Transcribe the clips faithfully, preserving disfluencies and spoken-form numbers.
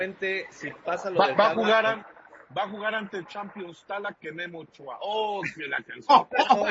si pasa lo va, del va a Gama, jugar a, va a jugar ante el Champions Tala que Memo Ochoa. Oh, que la canción.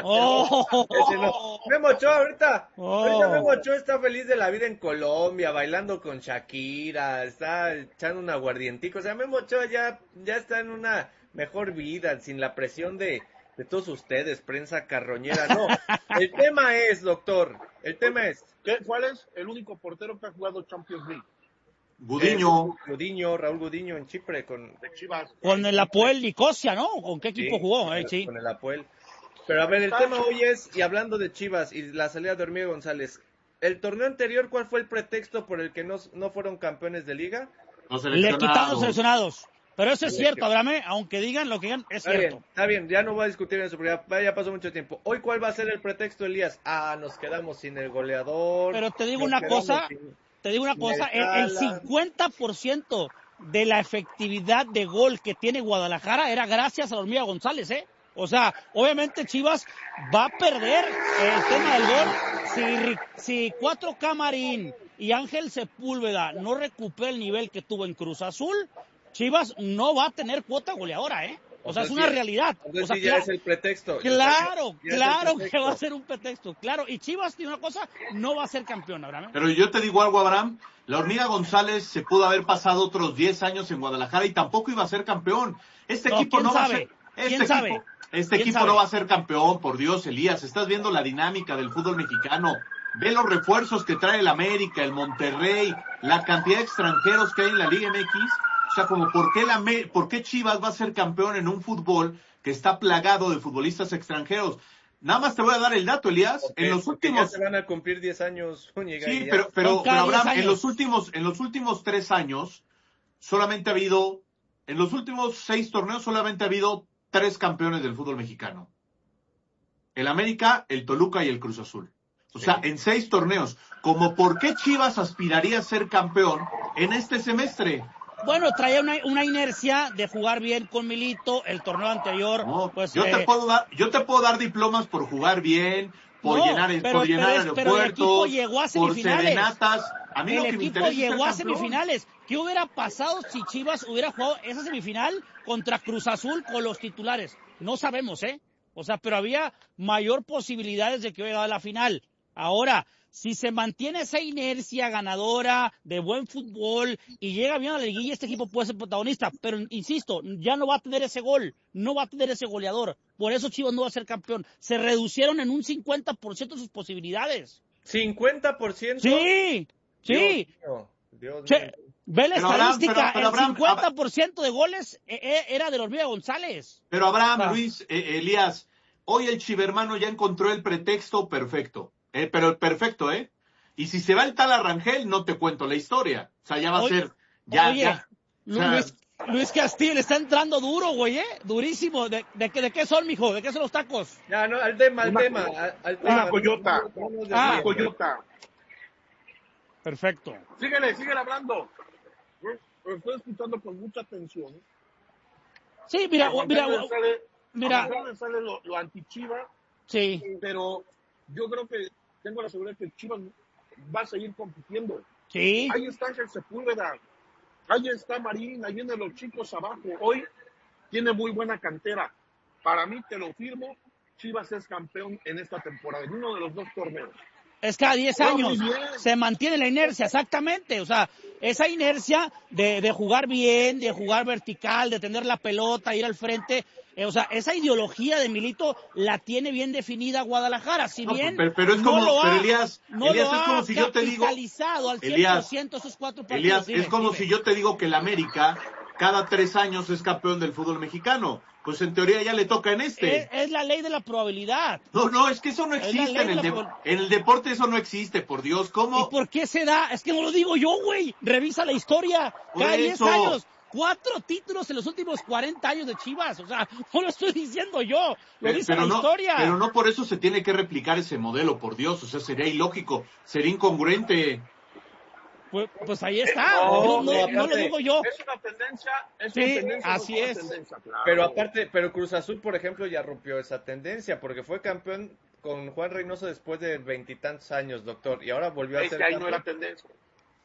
Oh, ese no. Memo Ochoa ahorita, Oh. ahorita Memo Ochoa está feliz de la vida en Colombia, bailando con Shakira, está echando un aguardientico, o sea, Memo Ochoa ya, ya está en una mejor vida, sin la presión de, de todos ustedes, prensa carroñera, no. El tema es, doctor, el tema es... ¿Qué, ¿Cuál es el único portero que ha jugado Champions League? Gudiño. Eh, Gudiño, Raúl Gudiño en Chipre con... De Chivas. Con el Apoel Nicosia, ¿no? ¿Con qué equipo Sí, jugó? con Eh, el, sí. con el Apoel. Pero a ver, el tema hoy es, y hablando de Chivas y la salida de Hormiga González, ¿el torneo anterior cuál fue el pretexto por el que no, no fueron campeones de liga? Los Le quitaron los seleccionados. Pero eso es Sí, cierto, que... Abraham, aunque digan lo que digan, es está cierto. Bien, está bien, ya no voy a discutir en eso porque ya, ya pasó mucho tiempo. Hoy, ¿cuál va a ser el pretexto, Elías? Ah, nos quedamos sin el goleador. Pero te digo una cosa, sin, te digo una cosa, el, el cincuenta por ciento de la efectividad de gol que tiene Guadalajara era gracias a Hormiga González, ¿eh? O sea, obviamente Chivas va a perder el tema del gol si, si Cuatro Camarín y Ángel Sepúlveda no recupera el nivel que tuvo en Cruz Azul. Chivas no va a tener cuota goleadora, ¿eh? O, o sea, sea, es una sí, realidad. O sea, sí, ya claro, es el pretexto. Claro, ya claro pretexto. que va a ser un pretexto. Claro, y Chivas tiene una cosa, no va a ser campeón, Abraham. Pero yo te digo algo, Abraham. La Hormiga González se pudo haber pasado otros diez años en Guadalajara y tampoco iba a ser campeón. Este no, equipo no sabe? va a ser... Este ¿Quién equipo, sabe? Este ¿Quién equipo sabe? no va a ser campeón, por Dios, Elías. Estás viendo la dinámica del fútbol mexicano. Ve los refuerzos que trae el América, el Monterrey, la cantidad de extranjeros que hay en la Liga M X. O sea, como ¿por qué, la, por qué Chivas va a ser campeón en un fútbol que está plagado de futbolistas extranjeros? Nada más te voy a dar el dato, Elías. Okay, en los últimos... ya se van a cumplir diez años, Zúñiga. Sí, pero, pero, pero Abraham, en los últimos, en los últimos tres años, solamente ha habido, en los últimos seis torneos, solamente ha habido tres campeones del fútbol mexicano. El América, el Toluca y el Cruz Azul. O sea, en seis torneos. Como ¿por qué Chivas aspiraría a ser campeón en este semestre? Bueno, traía una, una inercia de jugar bien con Milito, el torneo anterior. No, pues, yo, eh, te puedo dar, yo te puedo dar diplomas por jugar bien, por no, llenar, pero, por llenar pero es, aeropuertos, pero el equipo llegó a por semifinales. serenatas. A mí el lo que equipo me interesa llegó es a semifinales. ¿Qué hubiera pasado si Chivas hubiera jugado esa semifinal contra Cruz Azul con los titulares? No sabemos, ¿eh? O sea, pero había mayor posibilidades de que hubiera llegado a la final. Ahora, si se mantiene esa inercia ganadora de buen fútbol y llega bien a la liguilla, este equipo puede ser protagonista. Pero, insisto, ya no va a tener ese gol, no va a tener ese goleador. Por eso Chivas no va a ser campeón. Se reducieron en un cincuenta por ciento sus posibilidades. ¿cincuenta por ciento? Sí, sí. Dios mío, Dios che, mío. Ve la pero estadística, Abraham, pero, pero el Abraham, cincuenta por ciento de goles era de la Hormiga González. Pero Abraham, Ah. Luis, eh, Elías, hoy el chivermano ya encontró el pretexto perfecto. Eh, pero el perfecto, ¿eh? Y si se va el tal Arrangel, no te cuento la historia. O sea, ya va oye, a ser... Ya, oye, ya. O sea, Luis, Luis Castillo le está entrando duro, güey, ¿eh? Durísimo. ¿De, de, de, de qué son, mijo? ¿De qué son los tacos? Ya, no, al tema, al Una, tema. Al, al una tema. coyota. No, no, no, no, Ah, una coyota. Perfecto. Síguele, síguele hablando. Lo estoy escuchando con mucha atención. Sí, mira, A Juan mira, Carlos sale, mira. a Juan Carlos sale lo, lo anti-Chiva, Sí. pero yo creo que tengo la seguridad que Chivas va a seguir compitiendo. Sí. Ahí está Ángel Sepúlveda, ahí está Marín, ahí vienen los chicos abajo. Hoy tiene muy buena cantera. Para mí, te lo firmo, Chivas es campeón en esta temporada, en uno de los dos torneos. Es cada diez No, años. muy bien. Se mantiene la inercia, exactamente. O sea, esa inercia de, de jugar bien, de jugar vertical, de tener la pelota, ir al frente. Eh, o sea, esa ideología de Milito la tiene bien definida Guadalajara. Si no, bien pero, pero es no como, lo pero ha, Elías, no Elías lo es como ha si yo te digo, capitalizado al cien por ciento Elías, esos cuatro partidos. Elías, Dime, es como dime. si yo te digo que el América cada tres años es campeón del fútbol mexicano. Pues en teoría ya le toca en este. Es, es la ley de la probabilidad. No, no, es que eso no Es la existe ley en el, de de, la- en el deporte, eso no existe, por Dios, ¿cómo? ¿Y por qué se da? Es que no lo digo yo, güey. Revisa la historia. Por Cada diez eso. años. Cuatro títulos en los últimos cuarenta años de Chivas. O sea, no lo estoy diciendo yo. Lo Pe- dice pero la no, historia. pero no por eso se tiene que replicar ese modelo, por Dios, o sea, sería ilógico, sería incongruente. Pues, pues ahí está. No, Yo no, no, no lo aparte- digo yo. Es una tendencia, es Sí, una tendencia. así no es. es. Una tendencia, claro. Pero aparte, pero Cruz Azul, por ejemplo, ya rompió esa tendencia, porque fue campeón con Juan Reynoso después de veintitantos años, doctor, y ahora volvió a Es ser que ahí no campeón. era tendencia.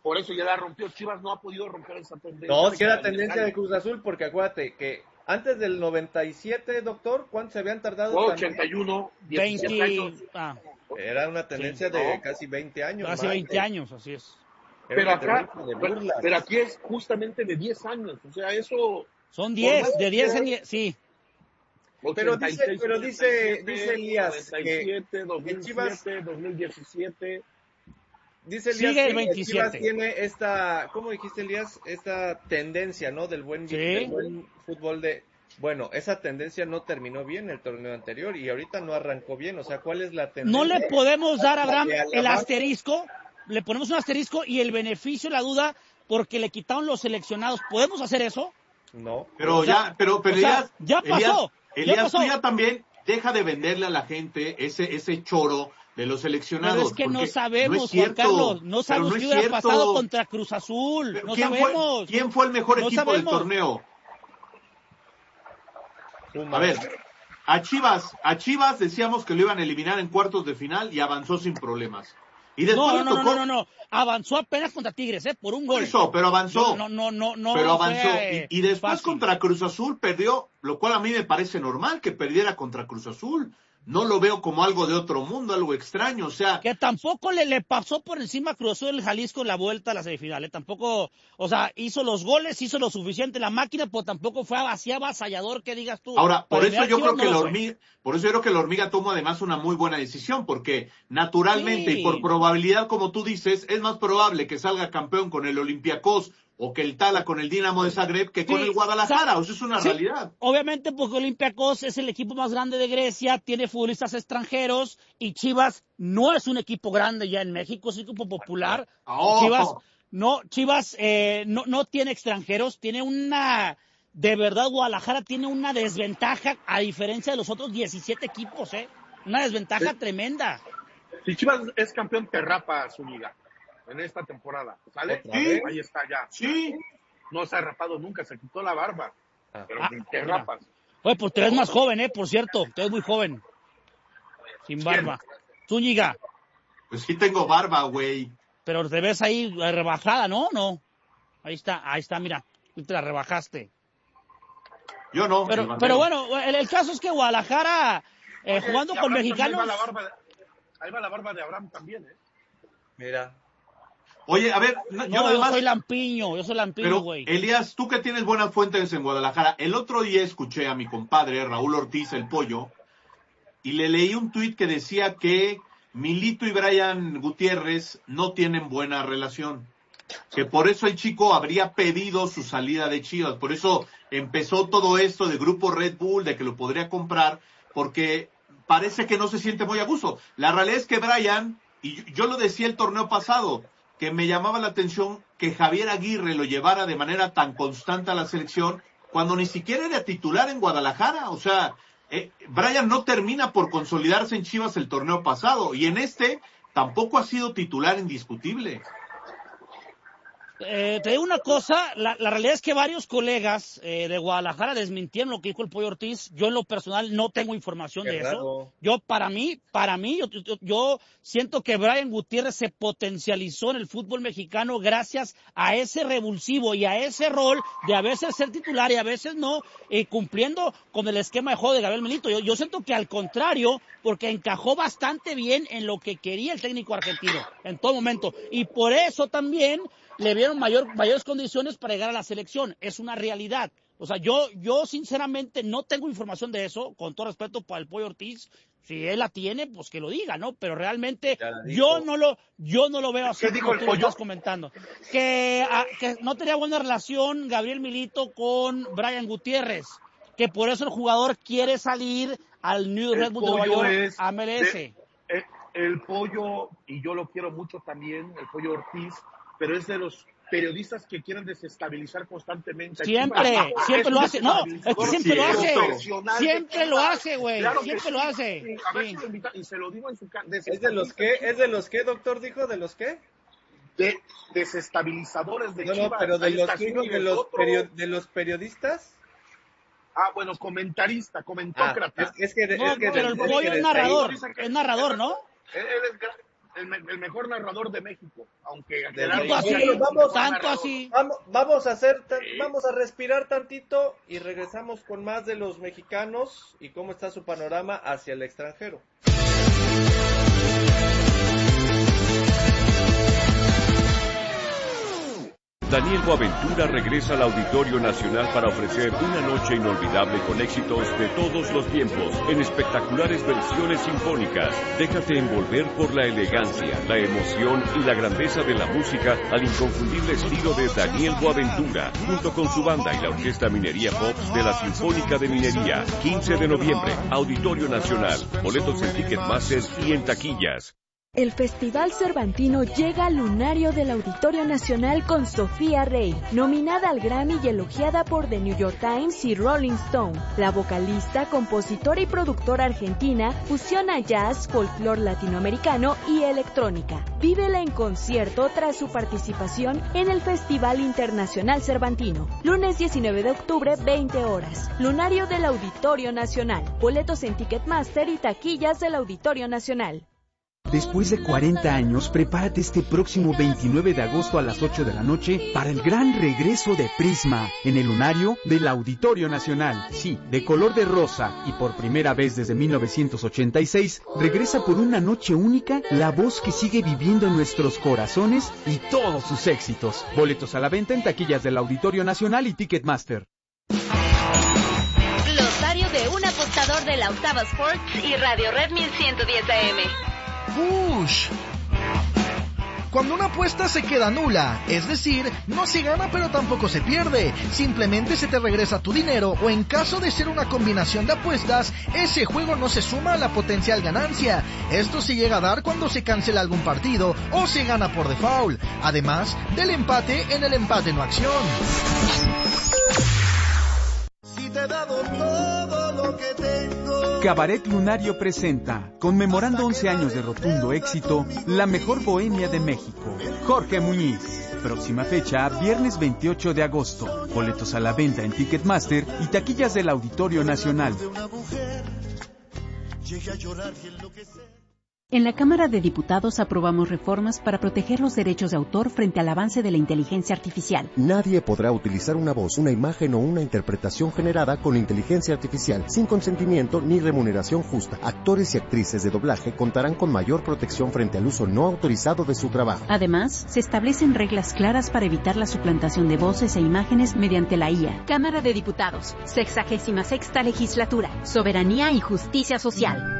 por eso ya la rompió. Chivas no ha podido romper esa tendencia. No, es que era tendencia de Cruz Azul, porque acuérdate que antes del noventa y siete, doctor, ¿cuánto se habían tardado? Oh, ochenta y uno, diecisiete años. Ah, era una tendencia sí, de ¿no? casi veinte años. Casi veinte años, así es. Pero acá, pero, pero aquí es justamente de diez años, o sea, eso... Son diez, de diez en diez, sí. Pero dice, pero dice, dice Elías noventa y siete, dos mil siete, Chivas, dos mil diecisiete. Dice Elías sigue el que veintisiete. Chivas tiene esta, ¿cómo dijiste, Elías? Esta tendencia, ¿no? Del buen, sí. del buen fútbol de... Bueno, esa tendencia no terminó bien el torneo anterior y ahorita no arrancó bien. O sea, ¿cuál es la tendencia? No le podemos dar a Abraham el asterisco, le ponemos un asterisco y el beneficio, la duda, porque le quitaron los seleccionados. ¿Podemos hacer eso? No. Pero o sea, ya, pero, pero o sea, Elías, ya pasó. Elías, ya pasó. tú ya también deja de venderle a la gente ese, ese choro de los seleccionados. Pero es que no sabemos, no es cierto, Juan Carlos, no sabemos no qué hubiera cierto. pasado contra Cruz Azul, pero no ¿quién sabemos. Fue, ¿Quién fue el mejor no equipo sabemos. del torneo? A ver, a Chivas, a Chivas decíamos que lo iban a eliminar en cuartos de final y avanzó sin problemas. Y después no, no, le tocó... no, no, no, no, avanzó apenas contra Tigres, ¿eh? Por un gol. Eso, pero avanzó. No, no, no, no. Pero avanzó. Fue, eh, y, y después fácil. contra Cruz Azul perdió, lo cual a mí me parece normal que perdiera contra Cruz Azul. No lo veo como algo de otro mundo, algo extraño, o sea... Que tampoco le, le pasó por encima a Cruz Azul el Jalisco en la vuelta a la semifinal, ¿eh? Tampoco, o sea, hizo los goles, hizo lo suficiente la máquina, pero tampoco fue así avasallador que digas tú. Ahora, por eso yo creo no que la fue. hormiga, por eso yo creo que la hormiga tomó además una muy buena decisión, porque naturalmente Sí. y por probabilidad, como tú dices, es más probable que salga campeón con el Olympiacos o que el Tala con el Dinamo de Zagreb que con Sí, el Guadalajara, o sea, eso es una sí, realidad. Obviamente porque Olympiacos es el equipo más grande de Grecia, tiene futbolistas extranjeros y Chivas no es un equipo grande ya en México, es un equipo popular. Oh. Chivas no, Chivas eh, no, no tiene extranjeros, tiene una, de verdad Guadalajara tiene una desventaja a diferencia de los otros diecisiete equipos, ¿eh? Una desventaja Sí. tremenda. Si Chivas es campeón, te rapa su liga en esta temporada, ¿sale? Sí. Ahí está ya. Sí. No se ha rapado nunca, se quitó la barba, Ah. pero Ah, te mira. rapas. Oye, pues te ves más joven, ¿eh? Por cierto, te ves muy joven. Sin barba. Zúñiga, Pues sí tengo barba, güey. pero te ves ahí rebajada, ¿no? No. Ahí está, ahí está, mira. Tú te la rebajaste. Yo no. Pero, el barbero. pero bueno, el, el caso es que Guadalajara, eh, Oye, jugando y con Abraham mexicanos... también, Ahí va, la barba de, ahí va la barba de Abraham también, ¿eh? Mira. Oye, a ver, no, yo No, nada yo más... soy lampiño, yo soy lampiño, Pero, güey. Elías, tú que tienes buenas fuentes en Guadalajara, el otro día escuché a mi compadre Raúl Ortiz, el Pollo, y le leí un tuit que decía que Milito y Brian Gutiérrez no tienen buena relación. Que por eso el chico habría pedido su salida de Chivas. Por eso empezó todo esto de Grupo Red Bull, de que lo podría comprar, porque parece que no se siente muy a gusto. La realidad es que Brian, y yo lo decía el torneo pasado, que me llamaba la atención que Javier Aguirre lo llevara de manera tan constante a la selección cuando ni siquiera era titular en Guadalajara. O sea, eh, Brian no termina por consolidarse en Chivas el torneo pasado y en este tampoco ha sido titular indiscutible. Eh, te digo una cosa, la, la realidad es que varios colegas eh, de Guadalajara desmintieron lo que dijo el Pollo Ortiz. Yo en lo personal no tengo información Qué de raro. eso. Yo para mí, para mí, yo, yo, yo siento que Brian Gutiérrez se potencializó en el fútbol mexicano gracias a ese revulsivo y a ese rol de a veces ser titular y a veces no, eh, cumpliendo con el esquema de juego de Gabriel Milito. Yo, yo siento que al contrario, porque encajó bastante bien en lo que quería el técnico argentino en todo momento. Y por eso también le dieron mayor, mayores condiciones para llegar a la selección. Es una realidad. O sea, yo, yo sinceramente no tengo información de eso, con todo respeto para el Pollo Ortiz. Si él la tiene, pues que lo diga, ¿no? Pero realmente yo no lo, yo no lo veo así. ¿Qué dijo como el tú lo Pollo? estás comentando. Que, a, que no tenía buena relación Gabriel Milito con Brian Gutiérrez. Que por eso el jugador quiere salir al New Red Bull de Nueva York, a M L S. De, el, el Pollo, y yo lo quiero mucho también, el Pollo Ortiz, pero es de los periodistas que quieren desestabilizar constantemente. Siempre, Aquí, siempre lo hace. No, es que siempre lo hace. Profesional Siempre de lo Chivas. hace, güey. Claro que Siempre sí. lo hace. Sí, a ver Sí. si lo invita, y se lo digo en su cara. ¿Es de los qué? ¿Es de los qué, doctor, dijo? ¿De los qué? De desestabilizadores de No, Chivas. no, pero de Ahí los, está, dijo sí, de el los, otro. perio- de los periodistas. Ah, bueno, comentarista, Ah, comentócrata. es, es que, de- No, es que pero de- el es Pollo que es de- narrador. Dicen que- Es narrador, ¿no? Él, él es gra- el, me, el mejor narrador de México, aunque tanto así, vamos, tanto así. Vamos, vamos a hacer, sí. vamos a respirar tantito y regresamos con más de los mexicanos y cómo está su panorama hacia el extranjero. Daniel Boaventura regresa al Auditorio Nacional para ofrecer una noche inolvidable con éxitos de todos los tiempos, en espectaculares versiones sinfónicas. Déjate envolver por la elegancia, la emoción y la grandeza de la música al inconfundible estilo de Daniel Boaventura, junto con su banda y la Orquesta Minería Pops de la Sinfónica de Minería. quince de noviembre, Auditorio Nacional. Boletos en Ticketmaster y en taquillas. El Festival Cervantino llega al lunario del Auditorio Nacional con Sofía Rey, nominada al Grammy y elogiada por The New York Times y Rolling Stone. La vocalista, compositora y productora argentina fusiona jazz, folclore latinoamericano y electrónica. Vívela en concierto tras su participación en el Festival Internacional Cervantino. Lunes diecinueve de octubre, veinte horas. Lunario del Auditorio Nacional. Boletos en Ticketmaster y taquillas del Auditorio Nacional. Después de cuarenta años, prepárate este próximo veintinueve de agosto a las ocho de la noche para el gran regreso de Prisma en el lunario del Auditorio Nacional. Sí, de color de rosa y por primera vez desde mil novecientos ochenta y seis, regresa por una noche única la voz que sigue viviendo en nuestros corazones y todos sus éxitos. Boletos a la venta en taquillas del Auditorio Nacional y Ticketmaster. Glosario de un apostador de la Octava Sports y Radio Red mil ciento diez A M. Push. Cuando una apuesta se queda nula, es decir, no se gana pero tampoco se pierde, simplemente se te regresa tu dinero o en caso de ser una combinación de apuestas, ese juego no se suma a la potencial ganancia. Esto se llega a dar cuando se cancela algún partido o se gana por default, además del empate en el empate no acción. Si te he dado todo lo que tengo. Cabaret Lunario presenta, conmemorando once años de rotundo éxito, la mejor bohemia de México, Jorge Muñiz. Próxima fecha, viernes veintiocho de agosto. Boletos a la venta en Ticketmaster y taquillas del Auditorio Nacional. En la Cámara de Diputados aprobamos reformas para proteger los derechos de autor frente al avance de la inteligencia artificial. Nadie podrá utilizar una voz, una imagen o una interpretación generada con inteligencia artificial sin consentimiento ni remuneración justa. Actores y actrices de doblaje contarán con mayor protección frente al uso no autorizado de su trabajo. Además, se establecen reglas claras para evitar la suplantación de voces e imágenes mediante la I A. Cámara de Diputados, sexagésima sexta legislatura, soberanía y justicia social.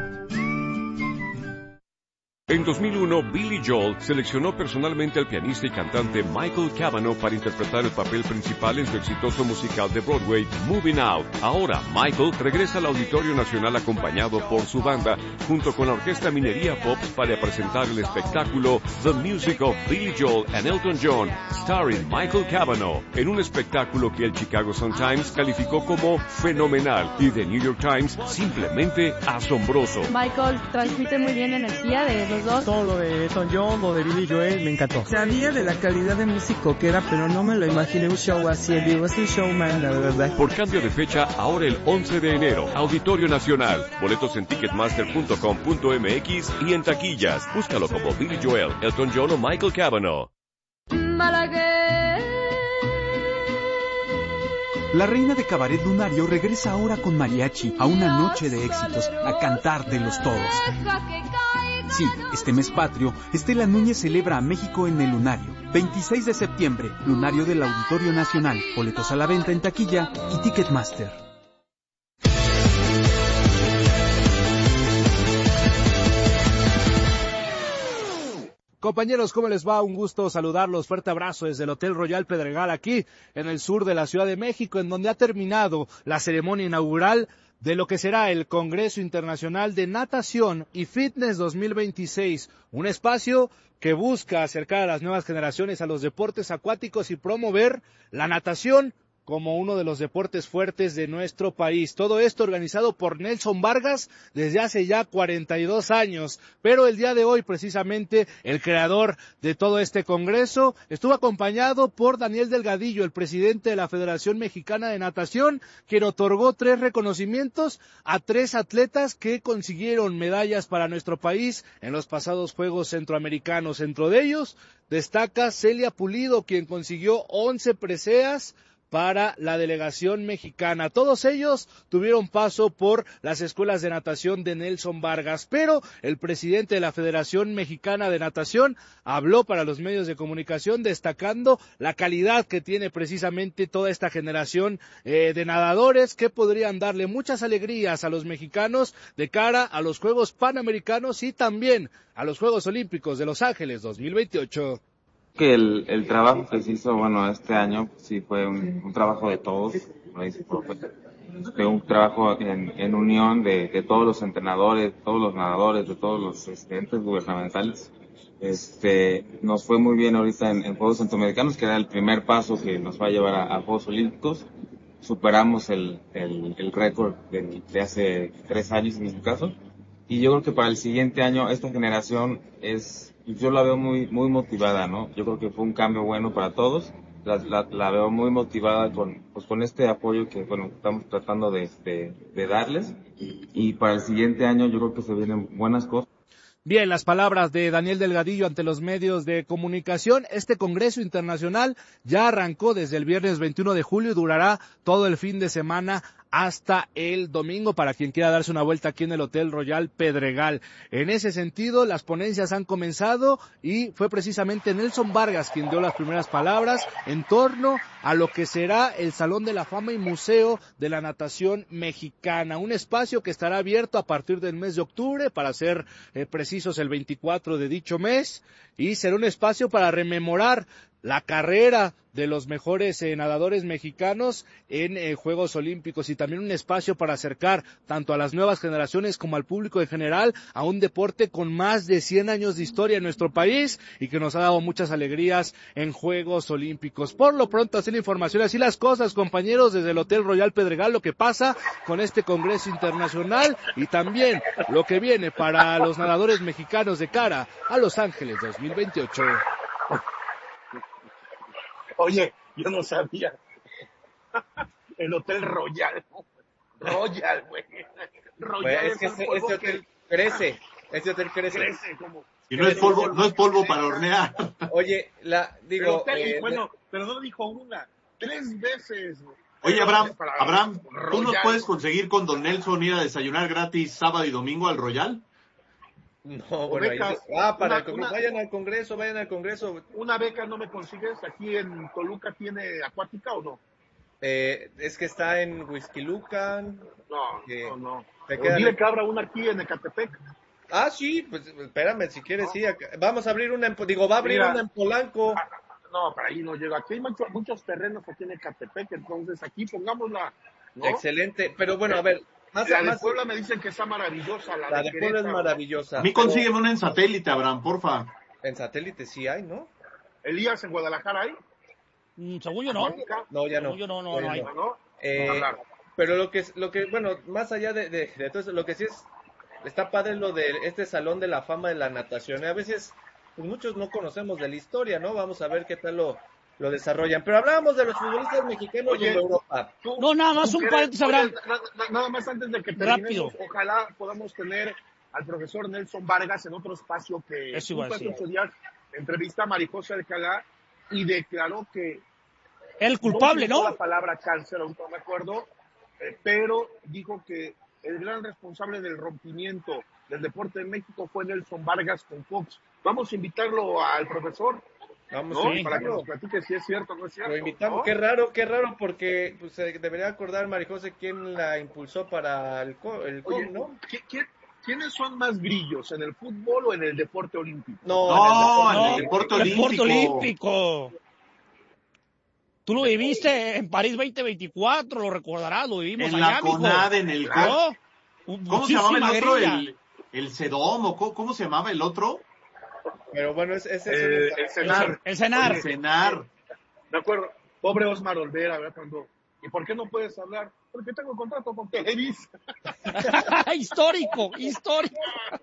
En dos mil uno, Billy Joel seleccionó personalmente al pianista y cantante Michael Cavanaugh para interpretar el papel principal en su exitoso musical de Broadway, Moving Out. Ahora, Michael regresa al Auditorio Nacional acompañado por su banda, junto con la Orquesta Minería Pops para presentar el espectáculo The Music of Billy Joel and Elton John, starring Michael Cavanaugh, en un espectáculo que el Chicago Sun-Times calificó como fenomenal y The New York Times simplemente asombroso. Michael transmite muy bien energía de los dos. Todo lo de Elton John o de Billy Joel me encantó. Sabía de la calidad de músico que era, pero no me lo imaginé un show así en vivo. Es un showman, la verdad. Por cambio de fecha, ahora el once de enero, Auditorio Nacional. Boletos en ticketmaster punto com punto m x y en taquillas. Búscalo como Billy Joel, Elton John o Michael Cavanaugh. La reina de Cabaret Lunario regresa ahora con mariachi a una noche de éxitos, a cantar de los todos. Sí, este mes patrio, Estela Núñez celebra a México en el Lunario. veintiséis de septiembre, Lunario del Auditorio Nacional. Boletos a la venta en taquilla y Ticketmaster. Compañeros, ¿cómo les va? Un gusto saludarlos. Fuerte abrazo desde el Hotel Royal Pedregal, aquí en el sur de la Ciudad de México, en donde ha terminado la ceremonia inaugural de lo que será el Congreso Internacional de Natación y Fitness dos mil veintiséis, un espacio que busca acercar a las nuevas generaciones a los deportes acuáticos y promover la natación como uno de los deportes fuertes de nuestro país. Todo esto organizado por Nelson Vargas desde hace ya cuarenta y dos años, pero el día de hoy precisamente el creador de todo este congreso estuvo acompañado por Daniel Delgadillo, el presidente de la Federación Mexicana de Natación, quien otorgó tres reconocimientos a tres atletas que consiguieron medallas para nuestro país en los pasados Juegos Centroamericanos. Dentro de ellos destaca Celia Pulido, quien consiguió once preseas para la delegación mexicana. Todos ellos tuvieron paso por las escuelas de natación de Nelson Vargas, pero el presidente de la Federación Mexicana de Natación habló para los medios de comunicación destacando la calidad que tiene precisamente toda esta generación eh, de nadadores que podrían darle muchas alegrías a los mexicanos de cara a los Juegos Panamericanos y también a los Juegos Olímpicos de Los Ángeles dos mil veintiocho. Que el, el trabajo que se hizo, bueno, este año, pues, sí fue un, un trabajo de todos, como dice el profe. Fue un trabajo en, en unión de, de todos los entrenadores, de todos los nadadores, de todos los entes gubernamentales. Este, nos fue muy bien ahorita en, en Juegos Centroamericanos, que era el primer paso que nos va a llevar a, a Juegos Olímpicos. Superamos el, el, el récord de, de hace tres años en este caso. Y yo creo que para el siguiente año esta generación es, yo la veo muy muy motivada, ¿no? Yo creo que fue un cambio bueno para todos. La, la, la veo muy motivada con pues con este apoyo que bueno estamos tratando de, de, de darles. Y para el siguiente año yo creo que se vienen buenas cosas. Bien, las palabras de Daniel Delgadillo ante los medios de comunicación. Este Congreso Internacional ya arrancó desde el viernes veintiuno de julio y durará todo el fin de semana hasta el domingo para quien quiera darse una vuelta aquí en el Hotel Royal Pedregal. En ese sentido, las ponencias han comenzado y fue precisamente Nelson Vargas quien dio las primeras palabras en torno a lo que será el Salón de la Fama y Museo de la Natación Mexicana, un espacio que estará abierto a partir del mes de octubre, para ser eh, precisos el veinticuatro de dicho mes, y será un espacio para rememorar la carrera de los mejores eh, nadadores mexicanos en eh, Juegos Olímpicos, y también un espacio para acercar tanto a las nuevas generaciones como al público en general a un deporte con más de cien años de historia en nuestro país y que nos ha dado muchas alegrías en Juegos Olímpicos. Por lo pronto, así la información, así las cosas, compañeros, desde el Hotel Royal Pedregal, lo que pasa con este Congreso Internacional y también lo que viene para los nadadores mexicanos de cara a Los Ángeles dos mil veintiocho. Oye, yo no sabía. El Hotel Royal. Royal, güey. Royal es que ese, ese hotel que... crece. Ese hotel crece. Crece como... Y no es polvo, no es polvo para hornear. Oye, la, digo... Hotel, eh, bueno, pero no dijo una. Tres veces. Oye, Abraham, Abraham, ¿tú nos puedes conseguir con Don Nelson ir a desayunar gratis sábado y domingo al Royal? No, bueno, becas, ahí, ah, para una, el una, vayan al Congreso, vayan al Congreso. ¿Una beca no me consigues? ¿Aquí en Toluca tiene acuática o no? Eh, es que está en Huixquilucan. No, eh, no, no. Queda... Dile que abra una aquí en Ecatepec. Ah, sí, pues espérame, si quieres, no. sí. Acá. Vamos a abrir una, en, digo, va a abrir Mira, una en Polanco. No, para ahí no llega. Aquí hay muchos, muchos terrenos aquí en Ecatepec, entonces aquí pongámosla, ¿no? Excelente, pero bueno, a ver. Más, la de más, Puebla me dicen que está maravillosa. La, la de, de Puebla es maravillosa. A mí consígueme una en satélite, Abraham, porfa. En satélite sí hay, ¿no? Elías, en Guadalajara hay. Mm, según yo no. No, ya no. Según yo no, no, no, no hay. ¿No? Eh, pero lo que, lo que, bueno, más allá de, de, de todo eso, lo que sí es, está padre lo de este Salón de la Fama de la Natación. A veces, pues muchos no conocemos de la historia, ¿no? Vamos a ver qué tal lo... lo desarrollan, pero hablábamos de los futbolistas mexicanos Oye, de Europa. Tú, no, nada más un paréntesis, Abraham. Nada, nada más antes de que terminemos, ojalá podamos tener al profesor Nelson Vargas en otro espacio que Eso igual, hace sí. ocho días entrevista a Marijosa Alcalá y declaró que el culpable, ¿no? ¿no? La palabra cáncer, aún no me acuerdo, eh, pero dijo que el gran responsable del rompimiento del deporte en México fue Nelson Vargas con Fox. Vamos a invitarlo al profesor. Vamos, ¿no? sí, Para claro. que nos platique si es cierto o no es cierto. Lo invitamos. ¿no? Qué raro, qué raro, porque pues, se debería acordar Marijose quién la impulsó para el, co el Oye, com, ¿no? ¿qué, qué, ¿Quiénes son más grillos, en el fútbol o en el deporte olímpico? No, no en el deporte, no, olímpico. deporte olímpico. Tú lo viviste en París veinte veinticuatro, lo recordarás, lo vivimos en allá, la CONAD, en el ¿no? ¿Cómo se llamaba el otro? El, el CEDOM, ¿o cómo, cómo se llamaba el otro? Pero bueno, ese es eh, el CENAR. El CENAR. El CENAR. De acuerdo. Pobre Osmar Olvera, ¿verdad? Cuando, ¿y por qué no puedes hablar? Porque tengo contrato con Televisa. Histórico, histórico.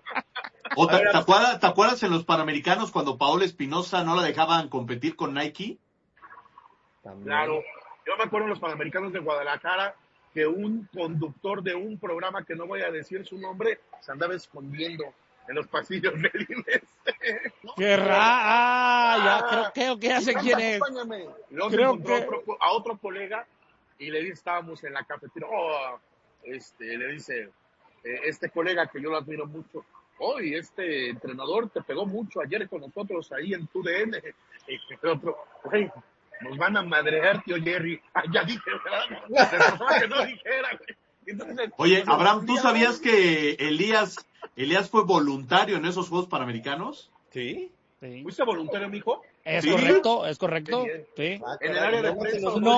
¿O te, te, acuerdas, ¿Te acuerdas en los Panamericanos cuando Paola Espinosa no la dejaban competir con Nike? También. Claro, yo me acuerdo en los Panamericanos de Guadalajara que un conductor de un programa que no voy a decir su nombre se andaba escondiendo en los pasillos del I N E S. ¿No? ¡Qué raro! Ah, ya creo, creo que ya sé quién es. Luego creo se encontró que... otro, a otro colega y le dice, estábamos en la cafetería, oh, este, le dice, eh, este colega que yo lo admiro mucho, oh, y este entrenador te pegó mucho ayer con nosotros ahí en tu D N. Y el otro, hey, nos van a madrear, tío Jerry. Ah, ya dije, ¿verdad? Que no dijera. Entonces, Oye, entonces, Abraham, ¿tú sabías que Elías, Elías fue voluntario en esos Juegos Panamericanos? Sí. Sí. ¿Fuiste voluntario, mijo? Es ¿Sí? correcto, es correcto. Sí. Ah, en el área de prensa. No,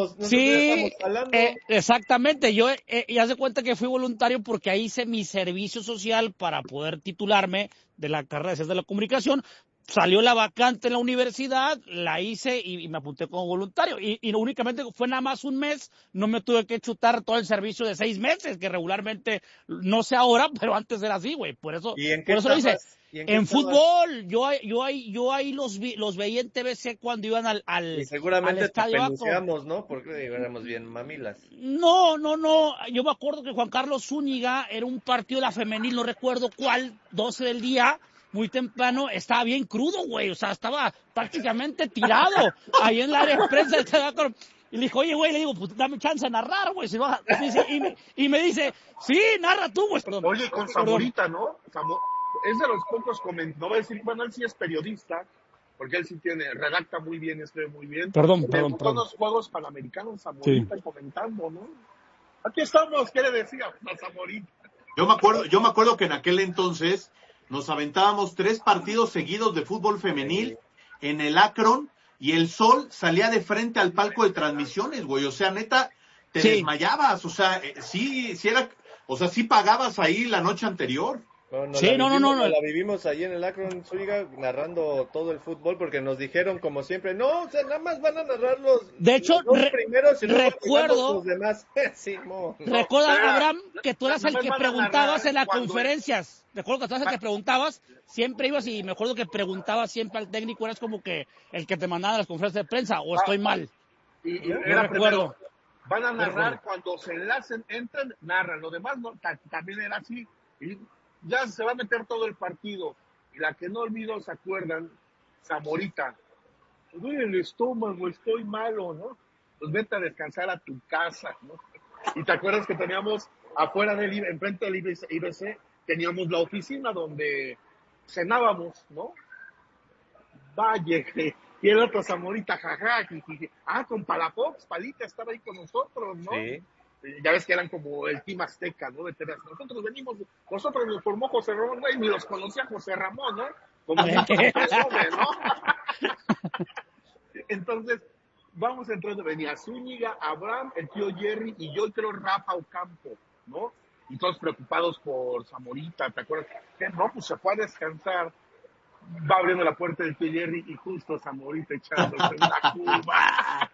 sí, eh, exactamente. Yo, eh, ya se cuenta que fui voluntario porque ahí hice mi servicio social para poder titularme de la carrera de Ciencias de la Comunicación. Salió la vacante en la universidad, la hice y, y me apunté como voluntario. Y, y únicamente fue nada más un mes, no me tuve que chutar todo el servicio de seis meses, que regularmente, no sé ahora, pero antes era así, güey. Por eso, ¿Y en qué por eso lo hice. En, en fútbol, yo, yo ahí, yo ahí los vi, los veía en T V C cuando iban al, al, y seguramente al estadio. Te peluceamos, ¿no? Porque éramos bien mamilas. No, no, no. Yo me acuerdo que Juan Carlos Zúñiga era un partido de la femenil, no recuerdo cuál, doce del día, muy temprano, estaba bien crudo, güey. O sea, estaba prácticamente tirado ahí en la área de prensa. Y le dijo, oye, güey, le digo, pues dame chance de narrar, güey. Si no, y, me, y me dice, sí, narra tú, güey. Perdón. Oye, con Zamorita, ¿no? Zamor... Es de los pocos comentarios, no voy a decir, bueno, él sí es periodista, porque él sí tiene, redacta muy bien, escribe muy bien. Perdón, perdón, perdón. Los Juegos Panamericanos, Zamorita, sí. Comentando, ¿no? Aquí estamos, ¿qué le decía a Zamorita? Yo me acuerdo, yo me acuerdo que en aquel entonces nos aventábamos tres partidos seguidos de fútbol femenil en el Akron y el sol salía de frente al palco de transmisiones, güey. O sea, neta, te sí. desmayabas. O sea, sí, sí era, o sea, sí pagabas ahí la noche anterior. No, no, sí, la no, vivimos, no, no, no. La vivimos ahí en el Akron, Zúñiga, narrando todo el fútbol, porque nos dijeron, como siempre, no, o sea, nada más van a narrar los, de hecho, los re primeros y recuerdo, los demás. sí, no, no. Recuerda, Abraham, que tú eras el que preguntabas en las cuando... conferencias. Recuerdo que tú eras el que preguntabas, siempre ibas y me acuerdo que preguntabas siempre al técnico, eras como que el que te mandaba a las conferencias de prensa, o estoy mal. Y, y era recuerdo. Van a narrar cuando se enlacen, entran, narran. Lo demás no, también era así. Y ya se va a meter todo el partido. Y la que no olvido, ¿se acuerdan? Zamorita. Me duele el estómago, estoy malo, ¿no? Pues vete a descansar a tu casa, ¿no? Y te acuerdas que teníamos afuera del, enfrente del I B C, teníamos la oficina donde cenábamos, ¿no? Vaya, y el otro Zamorita, jaja, jiji. Ah, con Palafox, Palita estaba ahí con nosotros, ¿no? Sí. Ya ves que eran como el Team Azteca, ¿no? Nosotros venimos, nosotros nos formó José Ramón, güey, ni los conocía José Ramón, ¿no? Como presume, ¿no? Entonces, vamos entrando, venía Zúñiga, Abraham, el tío Jerry y yo creo Rafa Ocampo, ¿no? Y todos preocupados por Zamorita, ¿te acuerdas? Que no, pues se fue a descansar. Va abriendo la puerta del tío Jerry y justo Zamorita echándose una cuba.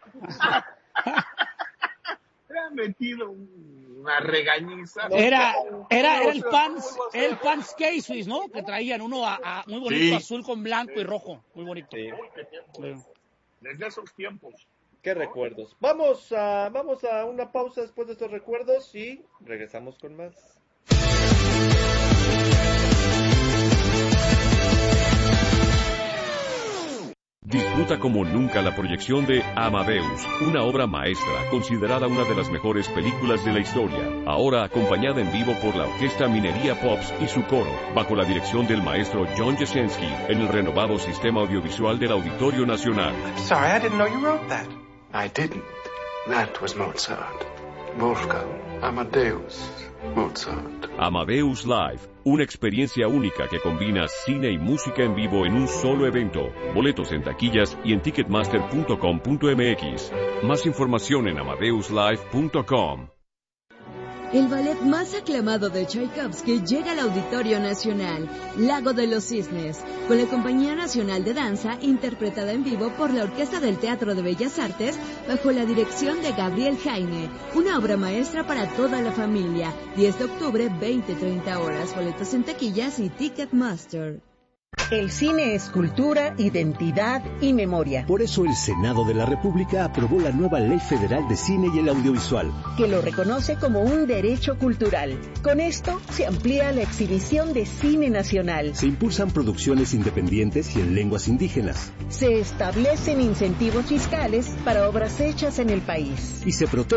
Le ha metido una regañiza. Era, era, era el pants, el pants K-Swiss, ¿no? Que traían uno a, a muy bonito, sí. Azul con blanco sí. y rojo. Muy bonito. Sí. Sí. Desde esos tiempos. Qué recuerdos. Vamos a, vamos a una pausa después de estos recuerdos y regresamos con más. Disfruta como nunca la proyección de Amadeus, una obra maestra considerada una de las mejores películas de la historia, ahora acompañada en vivo por la Orquesta Minería Pops y su coro, bajo la dirección del maestro John Jasenski, en el renovado sistema audiovisual del Auditorio Nacional. Sorry, I didn't know you wrote that. I didn't. That was Mozart. Wolfgang Amadeus Mozart. Amadeus Live, una experiencia única que combina cine y música en vivo en un solo evento. Boletos en taquillas y en ticketmaster punto com punto m x. Más información en amadeus live punto com. El ballet más aclamado de Tchaikovsky llega al Auditorio Nacional, Lago de los Cisnes, con la Compañía Nacional de Danza, interpretada en vivo por la Orquesta del Teatro de Bellas Artes, bajo la dirección de Gabriel Jaime. Una obra maestra para toda la familia. diez de octubre, veinte a treinta horas. Boletos en taquillas y Ticketmaster. El cine es cultura, identidad y memoria. Por eso el Senado de la República aprobó la nueva Ley Federal de Cine y el Audiovisual, que lo reconoce como un derecho cultural. Con esto se amplía la exhibición de cine nacional. Se impulsan producciones independientes y en lenguas indígenas. Se establecen incentivos fiscales para obras hechas en el país. Y se protege